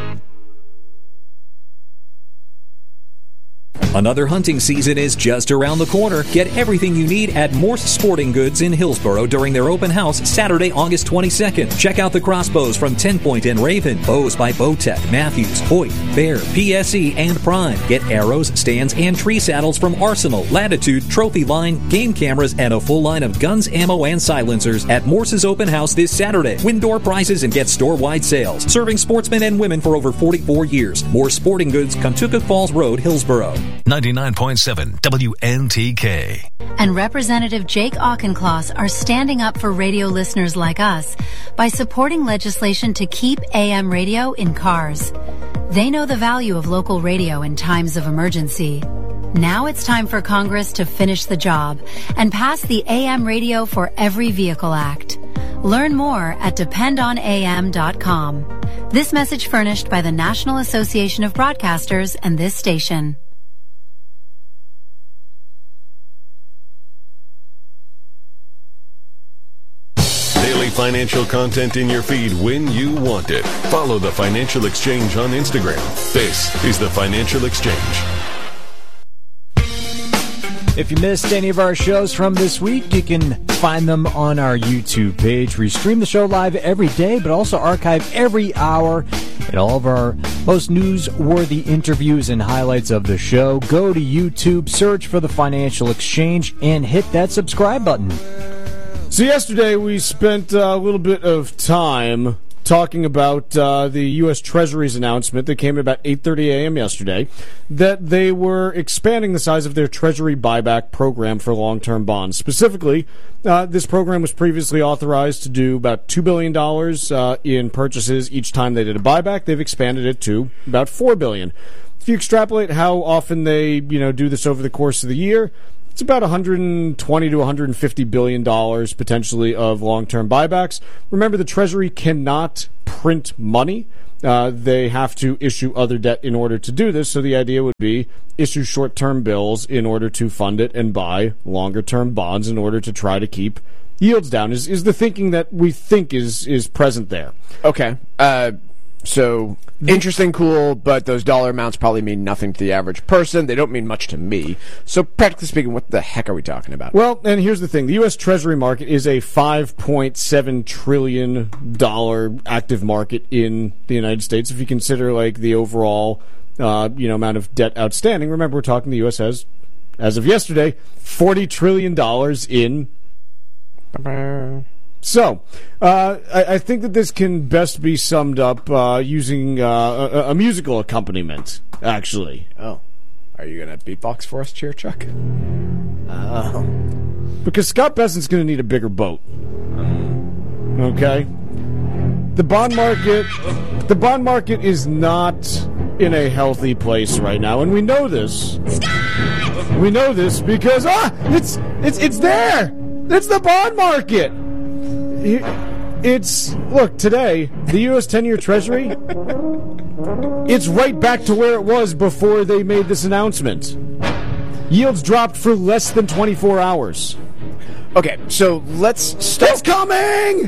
Another hunting season is just around the corner. Get everything you need at Morse Sporting Goods in Hillsboro during their open house Saturday, August twenty-second. Check out the crossbows from ten point and Raven, bows by Bowtech, Matthews, Hoyt, Bear, P S E, and Prime. Get arrows, stands, and tree saddles from Arsenal, Latitude, Trophy Line, game cameras, and a full line of guns, ammo, and silencers at Morse's open house this Saturday. Win door prizes and get store-wide sales. Serving sportsmen and women for over forty-four years. Morse Sporting Goods, Contoocook Falls Road, Hillsboro. ninety-nine point seven W N T K. And Representative Jake Auchincloss are standing up for radio listeners like us by supporting legislation to keep A M radio in cars. They know the value of local radio in times of emergency. Now it's time for Congress to finish the job and pass the A M Radio for Every Vehicle Act. Learn more at depend on A M dot com. This message furnished by the National Association of Broadcasters and this station. Daily financial content in your feed when you want it. Follow the Financial Exchange on Instagram. This is the Financial Exchange. If you missed any of our shows from this week, you can find them on our YouTube page. We stream the show live every day, but also archive every hour and all of our most newsworthy interviews and highlights of the show. Go to YouTube, search for the Financial Exchange, and hit that subscribe button. So yesterday we spent a little bit of time talking about uh, the U S Treasury's announcement that came at about eight thirty a.m. yesterday that they were expanding the size of their Treasury buyback program for long-term bonds. Specifically, uh, this program was previously authorized to do about two billion dollars uh, in purchases each time they did a buyback. They've expanded it to about four billion dollars. If you extrapolate how often they you know, do this over the course of the year, it's about one hundred twenty to one hundred fifty billion dollars potentially of long-term buybacks. Remember, the Treasury cannot print money. Uh, they have to issue other debt in order to do this. So the idea would be issue short-term bills in order to fund it and buy longer-term bonds in order to try to keep yields down. Is is the thinking that we think is is present there? Okay. Uh So, interesting, cool, but those dollar amounts probably mean nothing to the average person. They don't mean much to me. So, practically speaking, what the heck are we talking about? Well, and here's the thing. The U S Treasury market is a five point seven trillion dollars active market in the United States. If you consider, like, the overall, uh, you know, amount of debt outstanding. Remember, we're talking the U S has, as of yesterday, forty trillion dollars in... So, uh, I, I think that this can best be summed up uh, using uh, a, a musical accompaniment, actually. Oh. Are you going to beatbox for us, Cheer Chuck? Oh. Because Scott Bessent's going to need a bigger boat. Okay? The bond market, the bond market is not in a healthy place right now, and we know this. We know this because, ah, it's, it's, it's there! It's the bond market! It's, look, today, the U S ten-year Treasury, it's right back to where it was before they made this announcement. Yields dropped for less than twenty-four hours. Okay, so let's start... It's coming!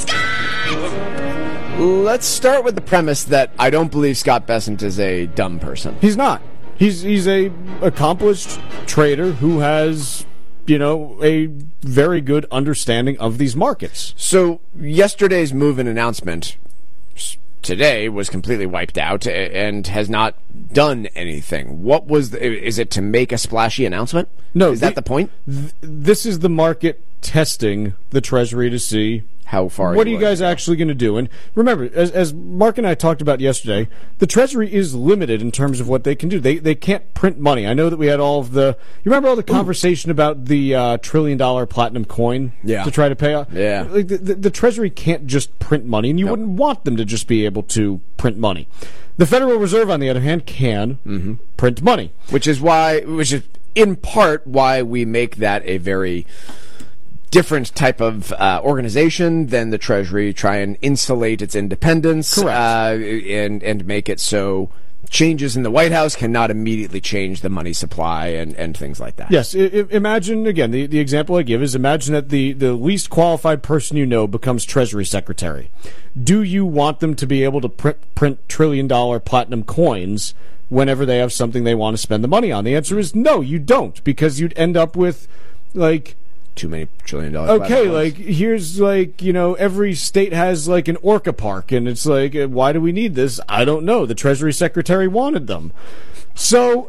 Let's start with the premise that I don't believe Scott Bessent is a dumb person. He's not. He's, he's a accomplished trader who has... you know, a very good understanding of these markets. So yesterday's move and announcement today was completely wiped out and has not done anything. What was the, is it to make a splashy announcement? No. Is that the point? Th- this is the market testing the Treasury to see how far. What are you guys actually going to do? And remember, as, as Mark and I talked about yesterday, the Treasury is limited in terms of what they can do. They they can't print money. I know that we had all of the. You remember all the conversation Ooh. about the uh, trillion dollar platinum coin yeah. to try to pay off? Yeah. Like the, the, the Treasury can't just print money, and you nope. wouldn't want them to just be able to print money. The Federal Reserve, on the other hand, can mm-hmm. print money, which is why, which is in part why we make that a very different type of uh, organization than the Treasury, try and insulate its independence, Correct. Uh, and and make it so changes in the White House cannot immediately change the money supply and, and things like that. Yes, I, I, imagine, again, the, the example I give is imagine that the, the least qualified person you know becomes Treasury Secretary. Do you want them to be able to print, print trillion-dollar platinum coins whenever they have something they want to spend the money on? The answer is no, you don't, because you'd end up with, like... too many trillion dollars. Okay, like, here's, like, you know, every state has, like, an orca park, and it's like, why do we need this? I don't know. The Treasury Secretary wanted them. So...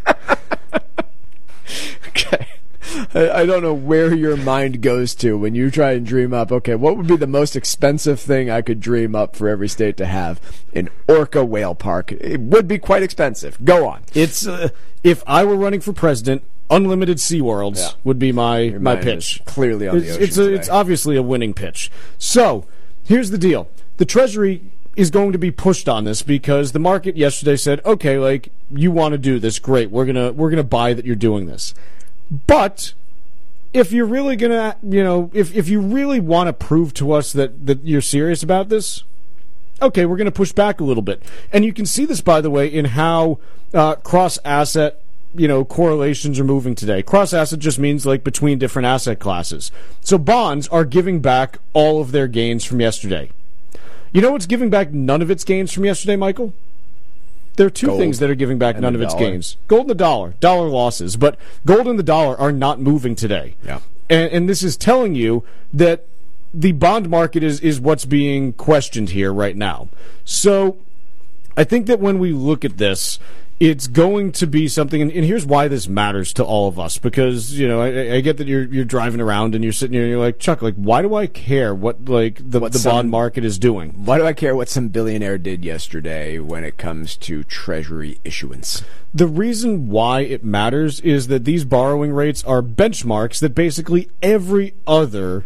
okay. I, I don't know where your mind goes to when you try and dream up, okay, what would be the most expensive thing I could dream up for every state to have? An orca whale park. It would be quite expensive. Go on. It's, uh, if I were running for president... Unlimited SeaWorlds yeah. would be my, Your my mind pitch. Is clearly on it's, the ocean it's, a, today. it's obviously a winning pitch. So, here's the deal. The Treasury is going to be pushed on this because the market yesterday said, okay, like, you want to do this, great. We're gonna we're gonna buy that you're doing this. But if you're really gonna, you know, if if you really want to prove to us that, that you're serious about this, okay, we're gonna push back a little bit. And you can see this, by the way, in how uh, cross-asset you know, correlations are moving today. Cross-asset just means, like, between different asset classes. So bonds are giving back all of their gains from yesterday. You know what's giving back none of its gains from yesterday, Michael? There are two gold things that are giving back none of its dollar. gains. Gold and the dollar. Dollar losses. But gold and the dollar are not moving today. Yeah. And, and this is telling you that the bond market is, is what's being questioned here right now. So... I think that when we look at this, it's going to be something, and, and here's why this matters to all of us, because, you know, I, I get that you're you're driving around and you're sitting here and you're like, Chuck, like, why do I care what, like, the, what the some, bond market is doing? Why do I care what some billionaire did yesterday when it comes to Treasury issuance? The reason why it matters is that these borrowing rates are benchmarks that basically every other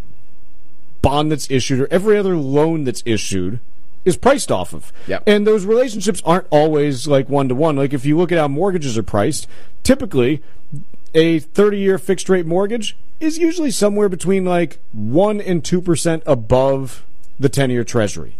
bond that's issued or every other loan that's issued is priced off of. Yep. And those relationships aren't always like one-to-one. Like if you look at how mortgages are priced, typically a thirty-year fixed-rate mortgage is usually somewhere between like one and two percent above the ten-year Treasury.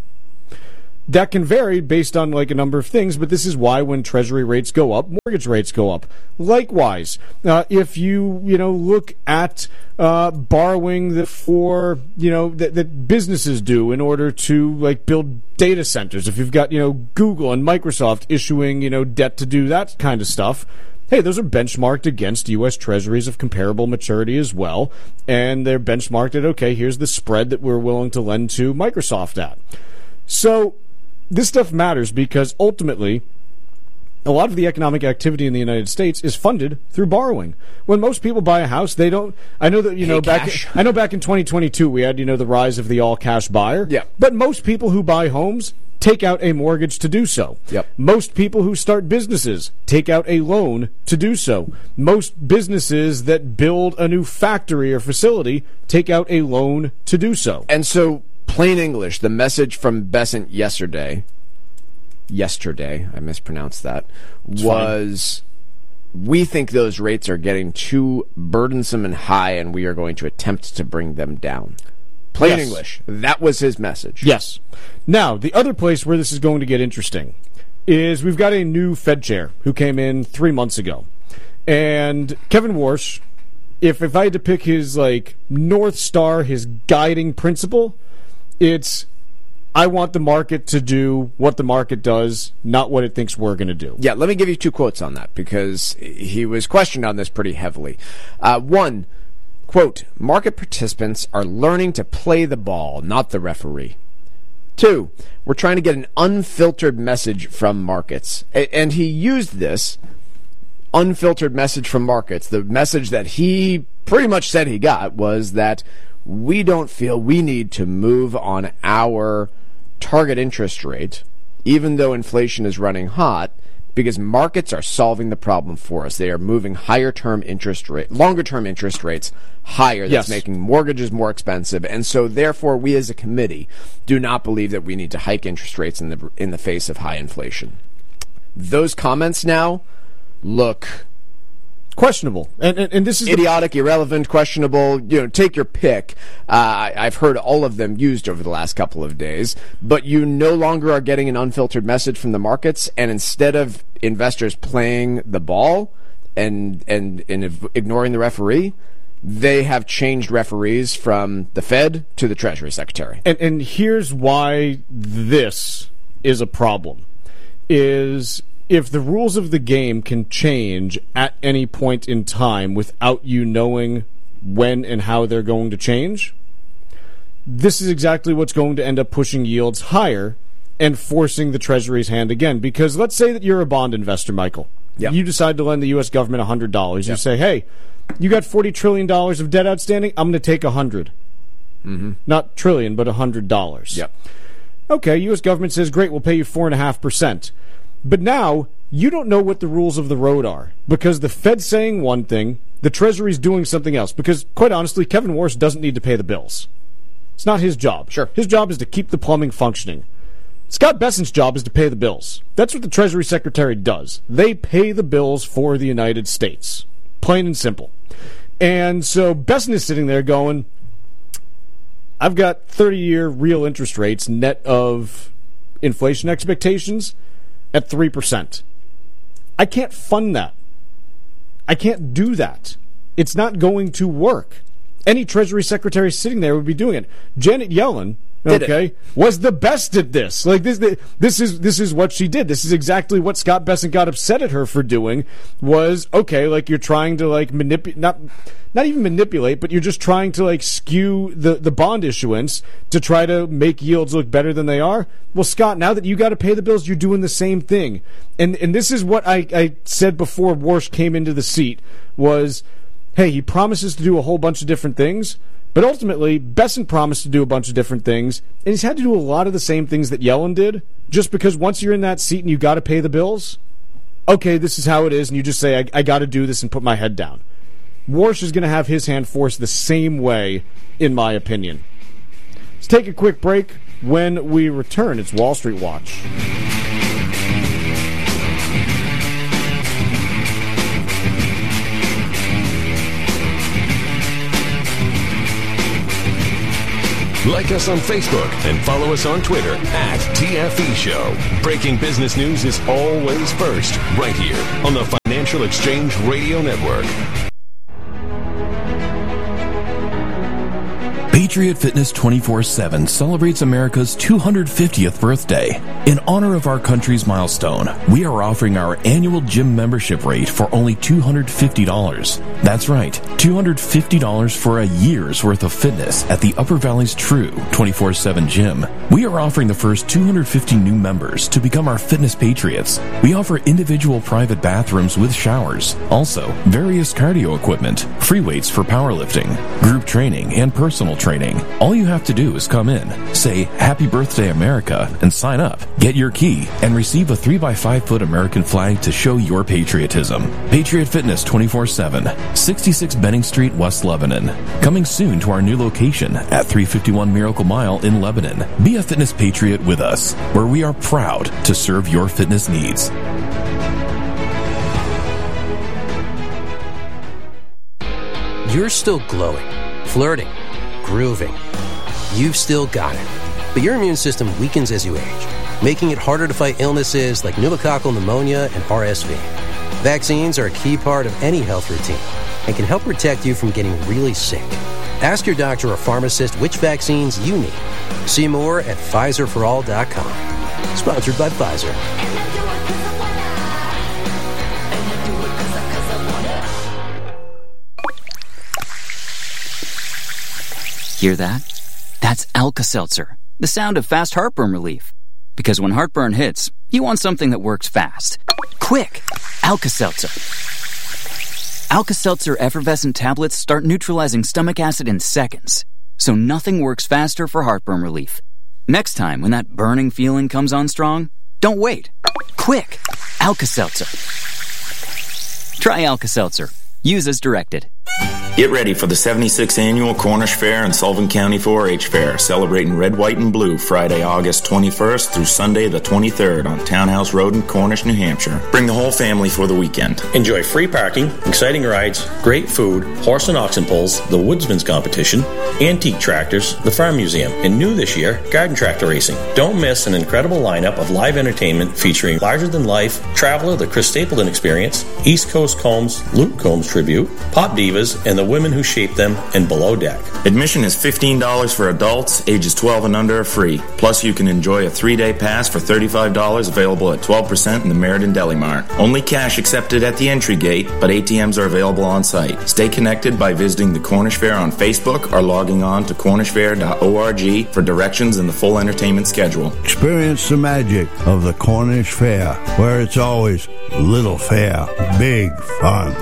That can vary based on like a number of things, but this is why when Treasury rates go up, mortgage rates go up. Likewise, uh, if you you know look at uh, borrowing that for you know that, that businesses do in order to like build data centers, if you've got you know Google and Microsoft issuing you know debt to do that kind of stuff. Hey, those are benchmarked against U S Treasuries of comparable maturity as well, and they're benchmarked at okay, here's the spread that we're willing to lend to Microsoft at. So this stuff matters because ultimately a lot of the economic activity in the United States is funded through borrowing. When most people buy a house, they don't I know that you Pay know back cash. I know back in twenty twenty-two we had you know the rise of the all cash buyer. Yeah. But most people who buy homes take out a mortgage to do so. Yep. Most people who start businesses take out a loan to do so. Most businesses that build a new factory or facility take out a loan to do so. And so plain English, the message from Bessent yesterday, yesterday, I mispronounced that, It's was fine. We think those rates are getting too burdensome and high, and we are going to attempt to bring them down. Plain Yes. English. That was his message. Yes. Now, the other place where this is going to get interesting is we've got a new Fed chair who came in three months ago. And Kevin Warsh, if, if I had to pick his, like, North Star, his guiding principle, it's I want the market to do what the market does, not what it thinks we're going to do. Yeah, let me give you two quotes on that because he was questioned on this pretty heavily. Uh, one, quote, market participants are learning to play the ball, not the referee. Two, we're trying to get an unfiltered message from markets. A- and he used this unfiltered message from markets. The message that he pretty much said he got was that we don't feel we need to move on our target interest rate, even though inflation is running hot, because markets are solving the problem for us. They are moving higher term interest rate, longer term interest rates higher. That's Yes. making mortgages more expensive. And so therefore we as a committee do not believe that we need to hike interest rates in the in the face of high inflation. Those comments now look questionable, and and, and this is idiotic, the- irrelevant, questionable. You know, take your pick. Uh, I, I've heard all of them used over the last couple of days, but you no longer are getting an unfiltered message from the markets. And instead of investors playing the ball and and and ignoring the referee, they have changed referees from the Fed to the Treasury Secretary. And and here's why this is a problem: is if the rules of the game can change at any point in time without you knowing when and how they're going to change, this is exactly what's going to end up pushing yields higher and forcing the Treasury's hand again. Because let's say that you're a bond investor, Michael. Yep. You decide to lend the U S government one hundred dollars. Yep. You say, hey, you got forty trillion dollars of debt outstanding. I'm going to take one hundred. Mm-hmm. Not trillion, but one hundred dollars. Yep. Okay, U S government says, great, we'll pay you four point five percent. But now, you don't know what the rules of the road are, because the Fed's saying one thing, the Treasury's doing something else, because, quite honestly, Kevin Warsh doesn't need to pay the bills. It's not his job. Sure. His job is to keep the plumbing functioning. Scott Bessent's job is to pay the bills. That's what the Treasury Secretary does. They pay the bills for the United States. Plain and simple. And so Bessent is sitting there going, I've got thirty-year real interest rates net of inflation expectations at three percent. I can't fund that. I can't do that. It's not going to work. Any Treasury Secretary sitting there would be doing it. Janet Yellen Did okay, it. was the best at this. Like this, this is this is what she did. This is exactly what Scott Bessent got upset at her for doing. Was okay, like you're trying to like manipulate, not not even manipulate, but you're just trying to like skew the the bond issuance to try to make yields look better than they are. Well, Scott, now that you got to pay the bills, you're doing the same thing. And and this is what I I said before Warsh came into the seat was, hey, he promises to do a whole bunch of different things. But ultimately, Bessent promised to do a bunch of different things, and he's had to do a lot of the same things that Yellen did, just because once you're in that seat and you got to pay the bills, okay, this is how it is, and you just say, I, I got to do this and put my head down. Warsh is going to have his hand forced the same way, in my opinion. Let's take a quick break. When we return, it's Wall Street Watch. Like us on Facebook and follow us on Twitter at T F E Show. Breaking business news is always first, right here on the Financial Exchange Radio Network. Patriot Fitness twenty-four seven celebrates America's two hundred fiftieth birthday. In honor of our country's milestone, we are offering our annual gym membership rate for only two hundred fifty dollars. That's right, two hundred fifty dollars for a year's worth of fitness at the Upper Valley's true twenty-four seven gym. We are offering the first two hundred fifty new members to become our fitness patriots. We offer individual private bathrooms with showers, also various cardio equipment, free weights for powerlifting, group training, and personal training. All you have to do is come in, say Happy Birthday America, and sign up. Get your key and receive a three by five foot American flag to show your patriotism. Patriot Fitness twenty-four seven, sixty-six Benning Street, West Lebanon. Coming soon to our new location at three fifty-one Miracle Mile in Lebanon. Be a fitness patriot with us, where we are proud to serve your fitness needs. You're still glowing, flirting, grooving. You've still got it. But your immune system weakens as you age, making it harder to fight illnesses like pneumococcal pneumonia and R S V. Vaccines are a key part of any health routine and can help protect you from getting really sick. Ask your doctor or pharmacist which vaccines you need. See more at Pfizer for all dot com. Sponsored by Pfizer. Hear that? That's Alka-Seltzer, the sound of fast heartburn relief. Because when heartburn hits, you want something that works fast. Quick! Alka-Seltzer. Alka-Seltzer effervescent tablets start neutralizing stomach acid in seconds, so nothing works faster for heartburn relief. Next time when that burning feeling comes on strong, don't wait. Quick! Alka-Seltzer. Try Alka-Seltzer. Use as directed. Get ready for the seventy-sixth Annual Cornish Fair and Sullivan County four H Fair, celebrating red, white, and blue Friday, August twenty-first through Sunday the twenty-third on Townhouse Road in Cornish, New Hampshire. Bring the whole family for the weekend. Enjoy free parking, exciting rides, great food, horse and oxen pulls, the Woodsman's Competition, antique tractors, the Farm Museum, and new this year, garden tractor racing. Don't miss an incredible lineup of live entertainment featuring larger-than-life, Traveler, the Chris Stapleton Experience, East Coast Combs, Luke Combs Tribute, Pop Divas, and the women who shaped them, and Below Deck. Admission is fifteen dollars for adults, ages twelve and under are free. Plus, you can enjoy a three-day pass for thirty-five dollars, available at twelve percent in the Meriden Deli Mart. Only cash accepted at the entry gate, but A T Ms are available on site. Stay connected by visiting the Cornish Fair on Facebook or logging on to cornish fair dot org for directions and the full entertainment schedule. Experience the magic of the Cornish Fair, where it's always little fair, big fun.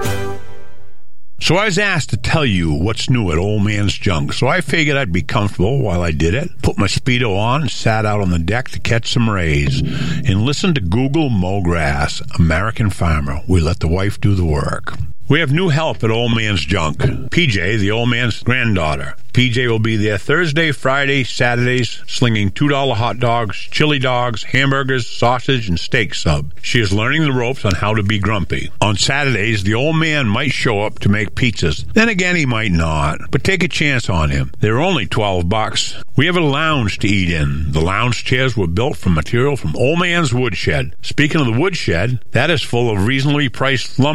So I was asked to tell you what's new at Old Man's Junk, so I figured I'd be comfortable while I did it, put my Speedo on, and sat out on the deck to catch some rays, and listen to Google Mow Grass, American Farmer. We let the wife do the work. We have new help at Old Man's Junk. P J, the old man's granddaughter. P J will be there Thursday, Friday, Saturdays, slinging two dollar hot dogs, chili dogs, hamburgers, sausage, and steak sub. She is learning the ropes on how to be grumpy. On Saturdays, the old man might show up to make pizzas. Then again, he might not. But take a chance on him. They're only twelve bucks. We have a lounge to eat in. The lounge chairs were built from material from Old Man's Woodshed. Speaking of the woodshed, that is full of reasonably priced lumber.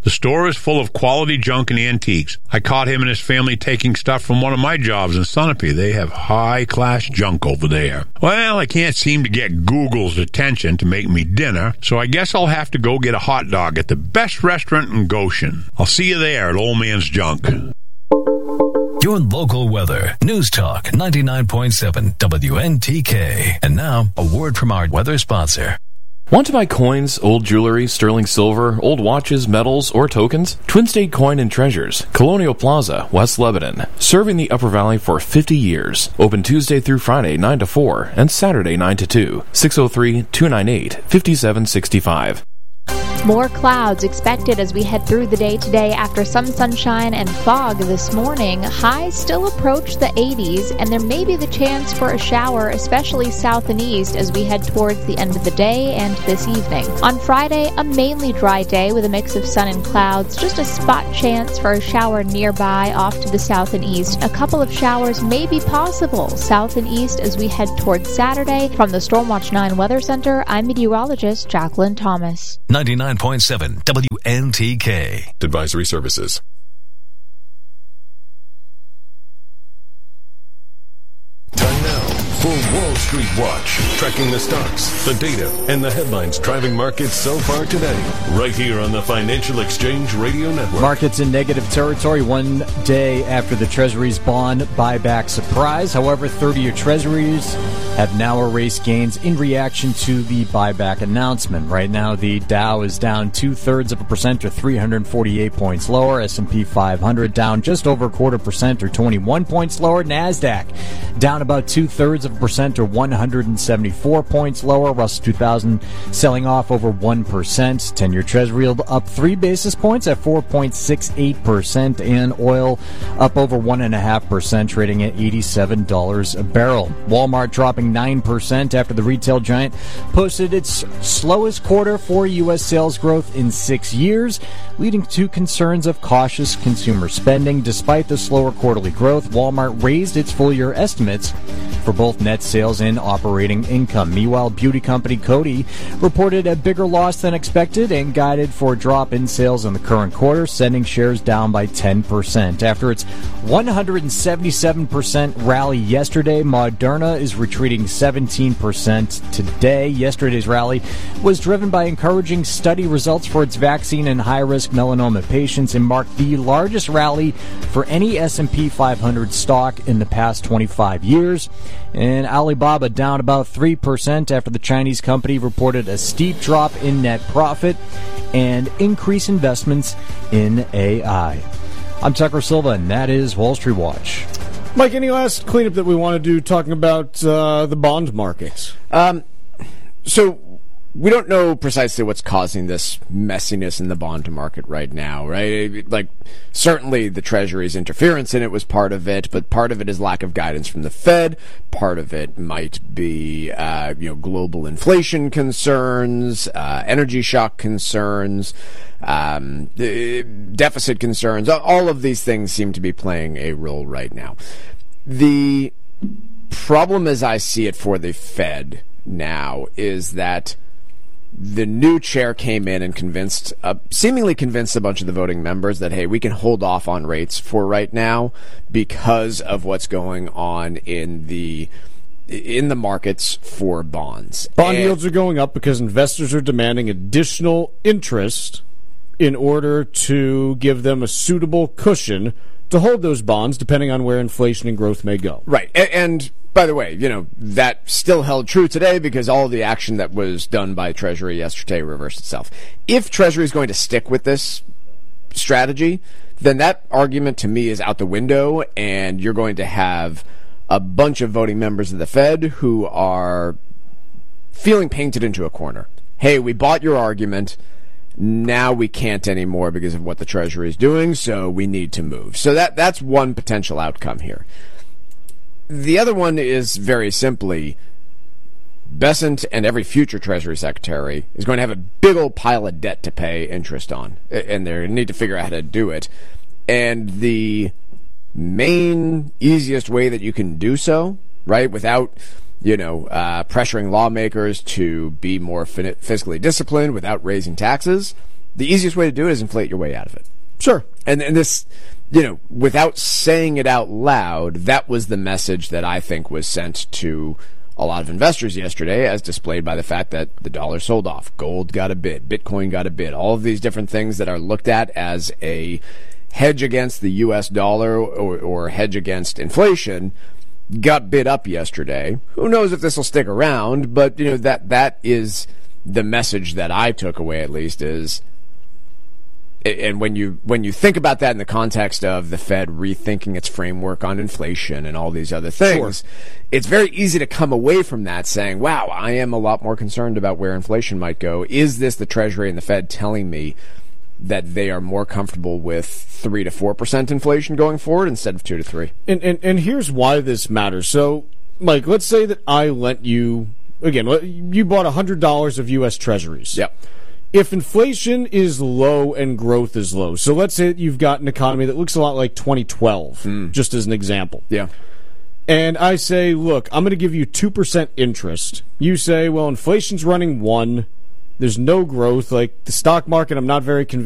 The store is full of quality junk and antiques. I caught him and his family taking stuff from one of my jobs in Sunapee. They have high-class junk over there. Well, I can't seem to get Google's attention to make me dinner, so I guess I'll have to go get a hot dog at the best restaurant in Goshen. I'll see you there at Old Man's Junk. Your local weather. News Talk ninety-nine point seven W N T K. And now, a word from our weather sponsor. Want to buy coins, old jewelry, sterling silver, old watches, metals, or tokens? Twin State Coin and Treasures, Colonial Plaza, West Lebanon. Serving the Upper Valley for fifty years. Open Tuesday through Friday, nine to four, and Saturday, nine to two. six oh three, two nine eight, five seven six five. More clouds expected as we head through the day today after some sunshine and fog this morning. Highs still approach the eighties, and there may be the chance for a shower, especially south and east, as we head towards the end of the day and this evening. On Friday, a mainly dry day with a mix of sun and clouds. Just a spot chance for a shower nearby off to the south and east. A couple of showers may be possible south and east as we head towards Saturday. From the Stormwatch nine Weather Center, I'm meteorologist Jacqueline Thomas. ninety-nine point seven W N T K. Advisory services. Time now for Wall Street Watch, tracking the stocks, the data, and the headlines driving markets so far today. Right here on the Financial Exchange Radio Network. Markets in negative territory one day after the Treasury's bond buyback surprise. However, thirty-year Treasuries have now erased gains in reaction to the buyback announcement. Right now, the Dow is down two-thirds of a percent or three hundred forty-eight points lower. S and P five hundred down just over a quarter percent or twenty-one points lower. NASDAQ down about two-thirds of a percent or one hundred seventy-four points lower. Russell two thousand selling off over one percent. ten-year Treasury yield up three basis points at four point six eight percent. And oil up over one point five percent, trading at eighty-seven dollars a barrel. Walmart dropping nine percent after the retail giant posted its slowest quarter for U S sales growth in six years, leading to concerns of cautious consumer spending. Despite the slower quarterly growth, Walmart raised its full-year estimates for both net sales and operating income. Meanwhile, beauty company Coty reported a bigger loss than expected and guided for a drop in sales in the current quarter, sending shares down by ten percent. After its one hundred seventy-seven percent rally yesterday, Moderna is retreating seventeen percent today. Yesterday's rally was driven by encouraging study results for its vaccine in high-risk melanoma patients and marked the largest rally for any S and P five hundred stock in the past twenty-five years. And Alibaba down about three percent after the Chinese company reported a steep drop in net profit and increased investments in A I. I'm Tucker Silva, and that is Wall Street Watch. Mike, any last cleanup that we want to do talking about uh, the bond markets? Um, so we don't know precisely what's causing this messiness in the bond market right now, right? Like, certainly the Treasury's interference in it was part of it, but part of it is lack of guidance from the Fed. Part of it might be, uh, you know, global inflation concerns, uh, energy shock concerns, um, deficit concerns. All of these things seem to be playing a role right now. The problem, as I see it for the Fed now, is that the new chair came in and convinced, uh, seemingly convinced a bunch of the voting members that, hey, we can hold off on rates for right now because of what's going on in the in the markets for bonds. Bond and yields are going up because investors are demanding additional interest in order to give them a suitable cushion to hold those bonds, depending on where inflation and growth may go. Right, and, and by the way, you know, that still held true today because all the action that was done by Treasury yesterday reversed itself. If Treasury is going to stick with this strategy, then that argument to me is out the window, and you're going to have a bunch of voting members of the Fed who are feeling painted into a corner. Hey, we bought your argument. Now we can't anymore because of what the Treasury is doing, so we need to move. So that that's one potential outcome here. The other one is very simply Bessent and every future Treasury Secretary is going to have a big old pile of debt to pay interest on, and they need to figure out how to do it. And the main, easiest way that you can do so, right, without, you know, uh, pressuring lawmakers to be more fin- fiscally disciplined, without raising taxes, the easiest way to do it is inflate your way out of it. Sure. And, and this, you know, without saying it out loud, that was the message that I think was sent to a lot of investors yesterday, as displayed by the fact that the dollar sold off, gold got a bid, Bitcoin got a bid, all of these different things that are looked at as a hedge against the U S dollar or, or hedge against inflation got bid up yesterday. Who knows if this will stick around, but you know that that is the message that I took away, at least, is, and when you when you think about that in the context of the Fed rethinking its framework on inflation and all these other things, sure, it's very easy to come away from that saying, wow, I am a lot more concerned about where inflation might go. Is this the Treasury and the Fed telling me that they are more comfortable with three to four percent inflation going forward instead of two to three? And, and and here's why this matters. So, Mike, let's say that I lent you, again, you bought one hundred dollars of U S Treasuries. Yep. If inflation is low and growth is low, so let's say that you've got an economy that looks a lot like twenty twelve, mm. just as an example. Yeah. And I say, look, I'm going to give you two percent interest. You say, well, inflation's running one. There's no growth. Like, the stock market, I'm not very convinced